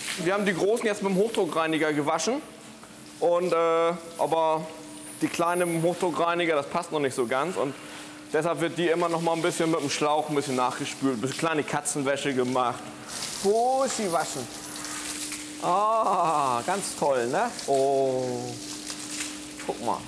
Wir haben die großen jetzt mit dem Hochdruckreiniger gewaschen. Und, aber die kleine mit dem Hochdruckreiniger, das passt noch nicht so ganz. Und deshalb wird die immer noch mal ein bisschen mit dem Schlauch ein bisschen nachgespült, ein bisschen kleine Katzenwäsche gemacht. Bussi waschen. Ah, ganz toll, ne? Oh, guck mal.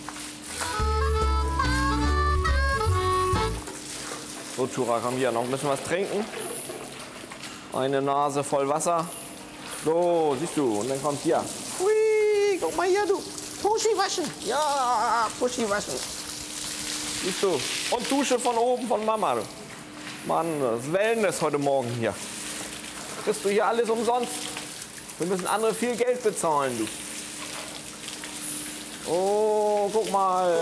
So, Tura, komm hier, noch ein bisschen was trinken. Eine Nase voll Wasser. So, siehst du, und dann kommt hier. Hui, guck mal hier, du. Puschi waschen. Ja, Puschi waschen. Siehst du. Und Dusche von oben von Mama. Du. Mann, das Wellness heute Morgen hier. Kriegst du hier alles umsonst. Wir müssen andere viel Geld bezahlen, du. Oh, guck mal.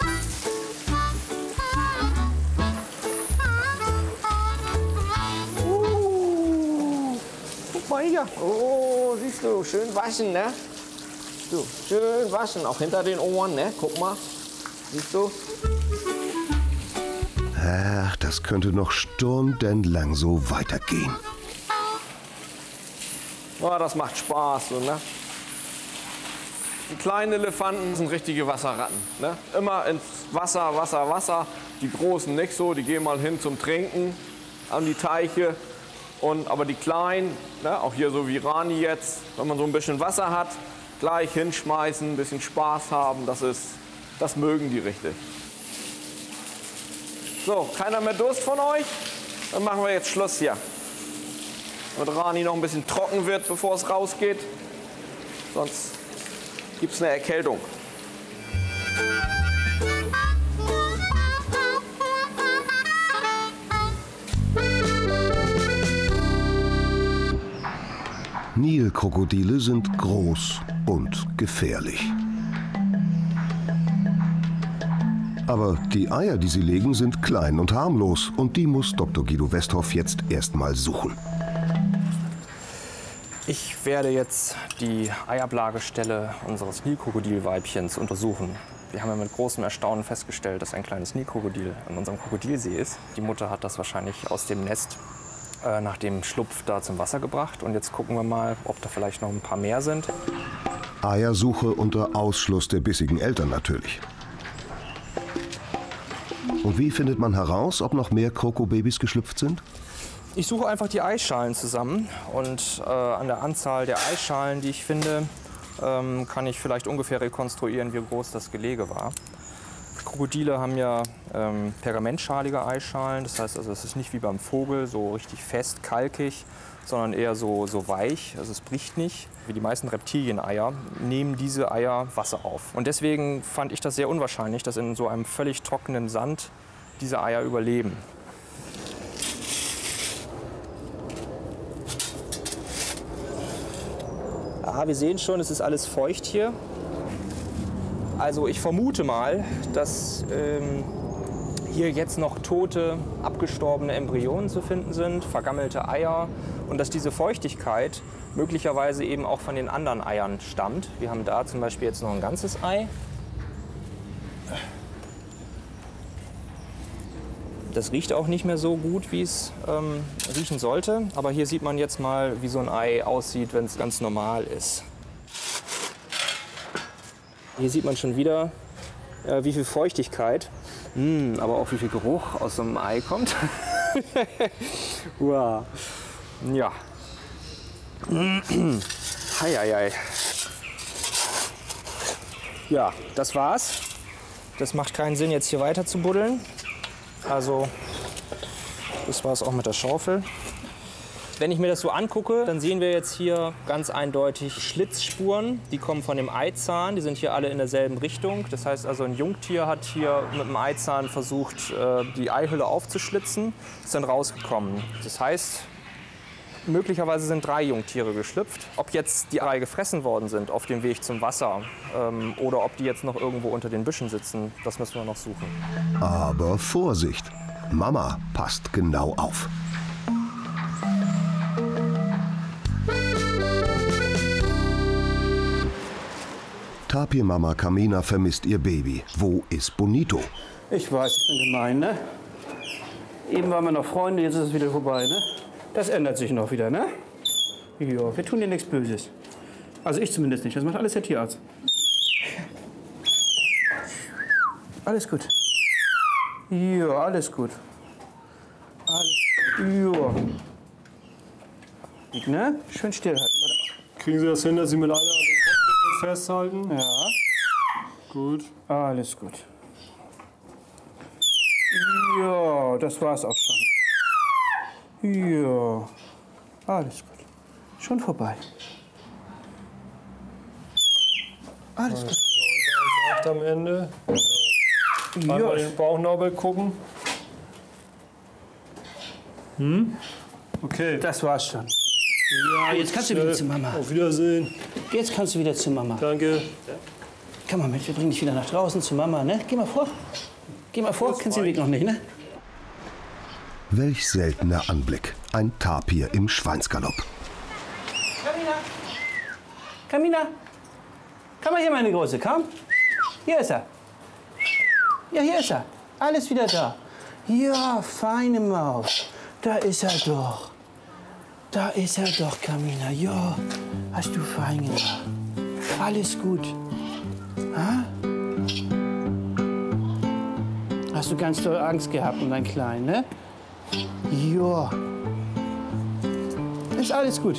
Guck mal hier. Oh, siehst du, schön waschen, ne? Du, schön waschen, auch hinter den Ohren, ne? Guck mal. Siehst du? Ach, das könnte noch stundenlang so weitergehen. Oh, das macht Spaß, so, ne? Die kleinen Elefanten sind richtige Wasserratten, ne? Immer ins Wasser, Wasser, Wasser. Die großen nicht so, die gehen mal hin zum Trinken an die Teiche. Aber die kleinen, ne? Auch hier so wie Rani jetzt, wenn man so ein bisschen Wasser hat, gleich hinschmeißen, ein bisschen Spaß haben, das mögen die richtig. So, keiner mehr Durst von euch? Dann machen wir jetzt Schluss hier. Damit Rani noch ein bisschen trocken wird, bevor es rausgeht. Sonst gibt es eine Erkältung. Nilkrokodile sind groß und gefährlich. Aber die Eier, die sie legen, sind klein und harmlos. Und die muss Dr. Guido Westhoff jetzt erstmal suchen. Ich werde jetzt die Eiablagestelle unseres Nilkrokodilweibchens untersuchen. Wir haben ja mit großem Erstaunen festgestellt, dass ein kleines Nilkrokodil an unserem Krokodilsee ist. Die Mutter hat das wahrscheinlich aus dem Nest nach dem Schlupf da zum Wasser gebracht. Und jetzt gucken wir mal, ob da vielleicht noch ein paar mehr sind. Eiersuche unter Ausschluss der bissigen Eltern natürlich. Und wie findet man heraus, ob noch mehr Krokobabys geschlüpft sind? Ich suche einfach die Eischalen zusammen und an der Anzahl der Eischalen, die ich finde, kann ich vielleicht ungefähr rekonstruieren, wie groß das Gelege war. Krokodile haben ja pergamentschalige Eischalen, das heißt also, es ist nicht wie beim Vogel so richtig fest, kalkig, sondern eher so weich, also es bricht nicht. Wie die meisten Reptilieneier nehmen diese Eier Wasser auf. Und deswegen fand ich das sehr unwahrscheinlich, dass in so einem völlig trockenen Sand diese Eier überleben. Ah, wir sehen schon, es ist alles feucht hier. Also ich vermute mal, dass hier jetzt noch tote, abgestorbene Embryonen zu finden sind, vergammelte Eier und dass diese Feuchtigkeit möglicherweise eben auch von den anderen Eiern stammt. Wir haben da zum Beispiel jetzt noch ein ganzes Ei. Das riecht auch nicht mehr so gut, wie es riechen sollte. Aber hier sieht man jetzt mal, wie so ein Ei aussieht, wenn es ganz normal ist. Hier sieht man schon wieder, wie viel Feuchtigkeit, aber auch wie viel Geruch aus so einem Ei kommt. Wow. Ja. Heieiei. Ja, das war's. Das macht keinen Sinn, jetzt hier weiter zu buddeln. Also, das war's auch mit der Schaufel. Wenn ich mir das so angucke, dann sehen wir jetzt hier ganz eindeutig Schlitzspuren. Die kommen von dem Eizahn, die sind hier alle in derselben Richtung. Das heißt also, ein Jungtier hat hier mit dem Eizahn versucht, die Eihülle aufzuschlitzen, ist dann rausgekommen. Das heißt, möglicherweise sind 3 Jungtiere geschlüpft. Ob jetzt die 3 gefressen worden sind auf dem Weg zum Wasser oder ob die jetzt noch irgendwo unter den Büschen sitzen, das müssen wir noch suchen. Aber Vorsicht, Mama passt genau auf. Tapir-Mama Carmina vermisst ihr Baby. Wo ist Bonito? Ich weiß, ich bin gemein, ne? Eben waren wir noch Freunde, jetzt ist es wieder vorbei, ne? Das ändert sich noch wieder, ne? Ja, wir tun dir nichts Böses. Also ich zumindest nicht. Das macht alles der Tierarzt. Alles gut. Ja, alles gut. Ja. Ne? Schön stillhalten. Kriegen Sie das hin, dass Sie mit einer an den Kopfdeckel festhalten? Ja. Gut. Alles gut. Ja, das war's auch schon. Ja. Alles gut. Schon vorbei. Alles gut. Sagt am Ende. Einmal Ja. den Bauchnabel gucken. Okay. Das war's schon. Ja, jetzt kannst du wieder zu Mama. Auf Wiedersehen. Jetzt kannst du wieder zu Mama. Danke. Komm mal mit, wir bringen dich wieder nach draußen zu Mama, ne? Geh mal vor. Geh mal vor, kennst du den Weg noch nicht, ne? Welch seltener Anblick. Ein Tapir im Schweinsgalopp. Kamina, komm mal hier, meine Große, komm. Hier ist er. Ja, hier ist er. Alles wieder da. Ja, feine Maus. Da ist er doch. Da ist er doch, Kamina. Ja, hast du fein gemacht. Alles gut. Ha? Hast du ganz doll Angst gehabt um deinen Kleinen, ne? Ja. Ist alles gut.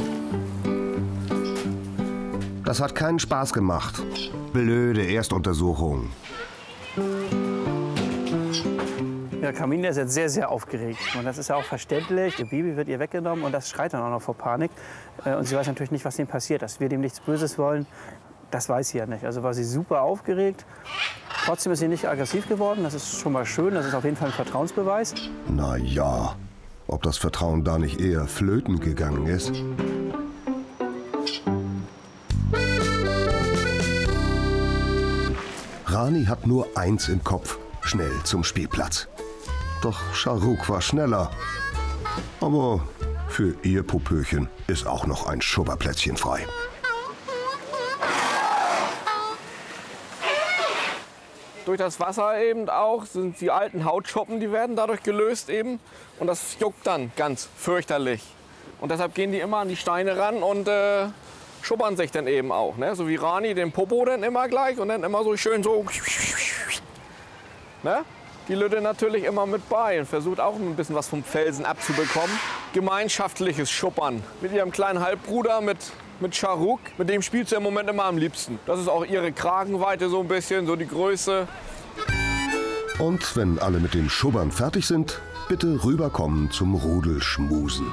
Das hat keinen Spaß gemacht. Blöde Erstuntersuchung. Ja, Kamina ist jetzt sehr, sehr aufgeregt. Und das ist ja auch verständlich. Ihr Baby wird ihr weggenommen und das schreit dann auch noch vor Panik. Und sie weiß natürlich nicht, was dem passiert. Dass wir dem nichts Böses wollen, das weiß sie ja nicht. Also war sie super aufgeregt. Trotzdem ist sie nicht aggressiv geworden. Das ist schon mal schön. Das ist auf jeden Fall ein Vertrauensbeweis. Na ja, ob das Vertrauen da nicht eher flöten gegangen ist? Rani hat nur eins im Kopf: schnell zum Spielplatz. Doch Charuk war schneller. Aber für ihr Popöchen ist auch noch ein Schubberplätzchen frei. Durch das Wasser eben auch sind die alten Hautschuppen, die werden dadurch gelöst eben. Und das juckt dann ganz fürchterlich. Und deshalb gehen die immer an die Steine ran und schubbern sich dann eben auch. Ne? So wie Rani den Popo dann immer gleich und dann immer so schön so. Ne? Die Lütte natürlich immer mit bei und versucht auch ein bisschen was vom Felsen abzubekommen. Gemeinschaftliches Schuppern mit ihrem kleinen Halbbruder, mit Charuk. Mit dem spielt sie im Moment immer am liebsten. Das ist auch ihre Kragenweite so ein bisschen, so die Größe. Und wenn alle mit dem Schubbern fertig sind, bitte rüberkommen zum Rudelschmusen.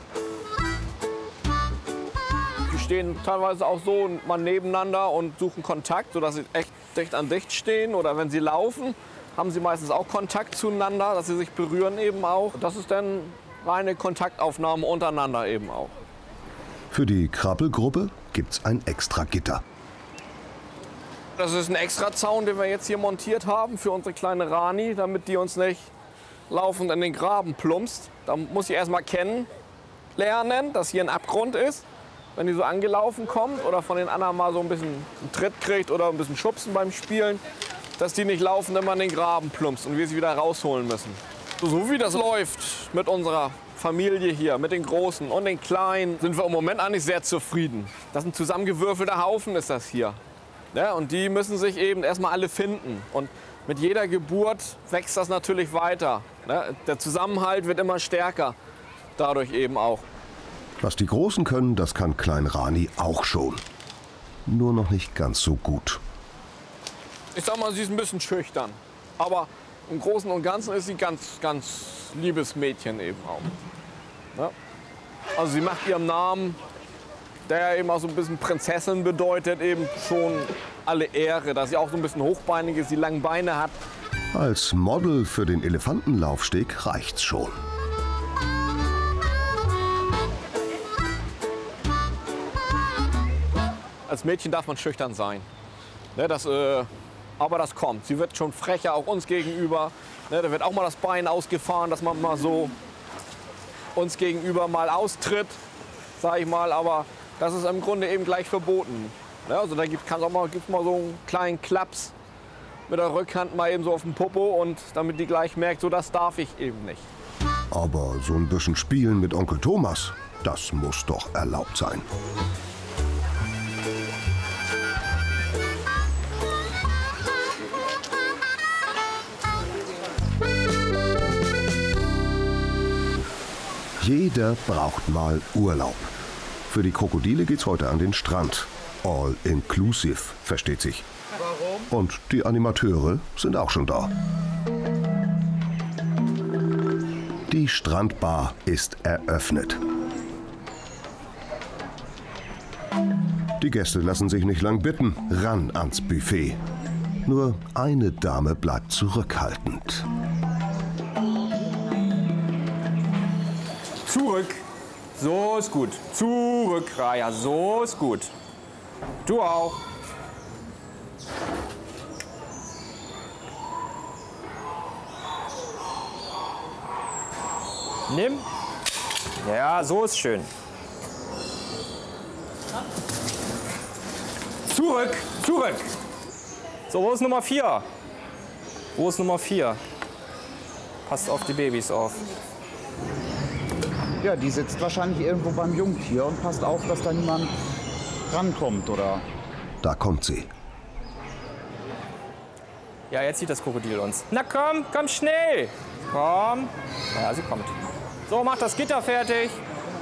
Die stehen teilweise auch so mal nebeneinander und suchen Kontakt, sodass sie echt dicht an dicht stehen. Oder wenn sie laufen, haben sie meistens auch Kontakt zueinander, dass sie sich berühren eben auch. Das ist dann reine Kontaktaufnahme untereinander eben auch. Für die Krabbelgruppe gibt's ein extra Gitter. Das ist ein extra Zaun, den wir jetzt hier montiert haben für unsere kleine Rani, damit die uns nicht laufend in den Graben plumpst. Da muss sie erst mal kennenlernen, dass hier ein Abgrund ist. Wenn die so angelaufen kommt oder von den anderen mal so ein bisschen einen Tritt kriegt oder ein bisschen schubsen beim Spielen, dass die nicht laufend immer in den Graben plumpst und wir sie wieder rausholen müssen. So wie das läuft mit unserer Familie hier, mit den Großen und den Kleinen, sind wir im Moment eigentlich sehr zufrieden. Das ist ein zusammengewürfelter Haufen, ist das hier. Ja, und die müssen sich eben erstmal alle finden. Und mit jeder Geburt wächst das natürlich weiter. Ja, der Zusammenhalt wird immer stärker, dadurch eben auch. Was die Großen können, das kann Klein Rani auch schon. Nur noch nicht ganz so gut. Ich sag mal, sie ist ein bisschen schüchtern. Aber im Großen und Ganzen ist sie ganz liebes Mädchen eben auch. Ja? Also sie macht ihrem Namen, der eben auch so ein bisschen Prinzessin bedeutet, eben schon alle Ehre. Dass sie auch so ein bisschen hochbeinig ist, die langen Beine hat. Als Model für den Elefantenlaufsteg reicht's schon. Als Mädchen darf man schüchtern sein. Ne, aber das kommt. Sie wird schon frecher, auch uns gegenüber. Ne, da wird auch mal das Bein ausgefahren, dass man mal so uns gegenüber mal austritt, sag ich mal. Aber das ist im Grunde eben gleich verboten. Ne, also da gibt's mal so einen kleinen Klaps mit der Rückhand mal eben so auf den Popo und damit die gleich merkt, so das darf ich eben nicht. Aber so ein bisschen spielen mit Onkel Thomas, Das muss doch erlaubt sein. Jeder braucht mal Urlaub. Für die Krokodile geht's heute an den Strand. All inclusive, versteht sich. Warum? Und die Animateure sind auch schon da. Die Strandbar ist eröffnet. Die Gäste lassen sich nicht lang bitten, ran ans Buffet. Nur eine Dame bleibt zurückhaltend. Zurück. So ist gut. Zurück, Raya. So ist gut. Du auch. Nimm. Ja, so ist schön. Zurück. Zurück. So, wo ist Nummer 4? Wo ist Nummer 4? Passt auf die Babys auf. Ja, die sitzt wahrscheinlich irgendwo beim Jungtier und passt auf, dass da niemand rankommt, oder? Da kommt sie. Ja, jetzt sieht das Krokodil uns. Na komm, komm schnell. Komm. Ja, sie kommt. So, mach das Gitter fertig.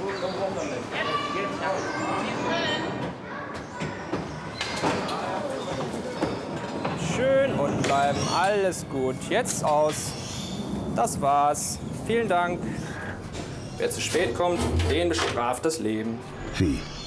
Schön unten bleiben, alles gut. Jetzt aus. Das war's. Vielen Dank. Wer zu spät kommt, den bestraft das Leben. Wie?